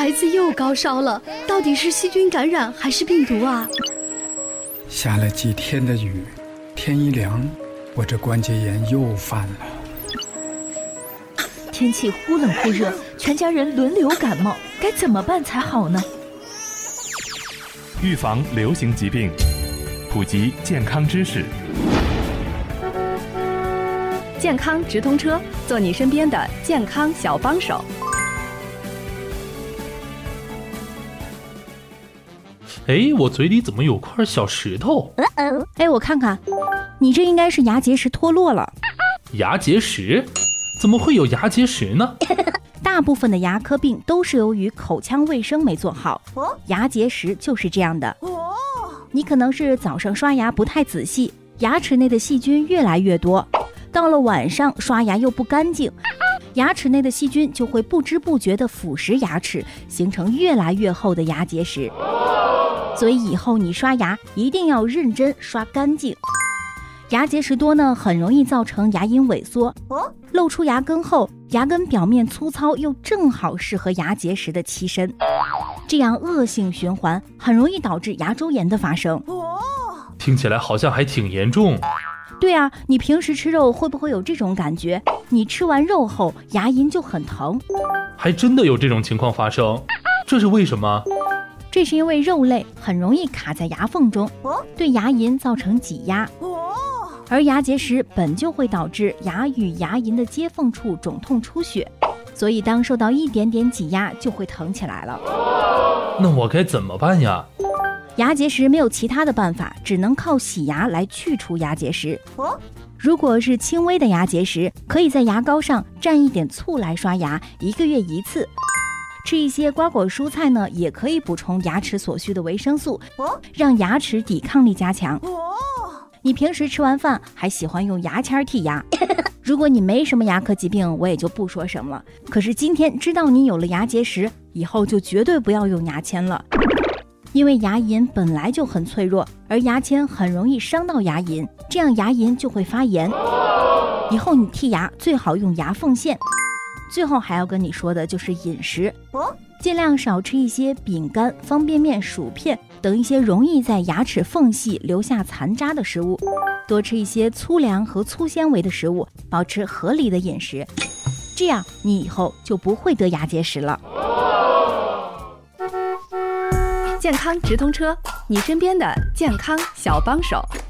孩子又高烧了，到底是细菌感染还是病毒啊？ 下了几天的雨，天一凉，我这关节炎又犯了。 天气忽冷忽热，全家人轮流感冒，该怎么办才好呢？ 预防流行疾病，普及健康知识。 健康直通车，做你身边的健康小帮手。 哎，我嘴里怎么有块小石头？ 哎，我看看，你这应该是牙结石脱落了。 牙结石？怎么会有牙结石呢？ 大部分的牙科病都是由于口腔卫生没做好，牙结石就是这样的。你可能是早上刷牙不太仔细，牙齿内的细菌越来越多，到了晚上刷牙又不干净，牙齿内的细菌就会不知不觉地腐蚀牙齿，形成越来越厚的牙结石。所以以后你刷牙一定要认真刷干净。牙结石多呢，很容易造成牙龈萎缩，露出牙根后，牙根表面粗糙又正好适合牙结石的栖身，这样恶性循环很容易导致牙周炎的发生。 听起来好像还挺严重。 对啊，你平时吃肉会不会有这种感觉？你吃完肉后牙龈就很疼。 还真的有这种情况发生，这是为什么？ 这是因为肉类很容易卡在牙缝中，对牙龈造成挤压。而牙结石本就会导致牙与牙龈的接缝处肿痛出血，所以当受到一点点挤压就会疼起来了。 那我该怎么办呀？ 牙结石没有其他的办法，只能靠洗牙来去除牙结石。如果是轻微的牙结石，可以在牙膏上蘸一点醋来刷牙，1个月1次。吃一些瓜果蔬菜呢，也可以补充牙齿所需的维生素，让牙齿抵抗力加强。你平时吃完饭还喜欢用牙签剔牙，如果你没什么牙科疾病，我也就不说什么了。可是今天知道你有了牙结石，以后就绝对不要用牙签了，因为牙龈本来就很脆弱，而牙签很容易伤到牙龈，这样牙龈就会发炎。以后你剔牙最好用牙缝线。最后还要跟你说的就是饮食，尽量少吃一些饼干、方便面、薯片等一些容易在牙齿缝隙留下残渣的食物，多吃一些粗粮和粗纤维的食物，保持合理的饮食，这样你以后就不会得牙结石了。 健康直通车，你身边的健康小帮手。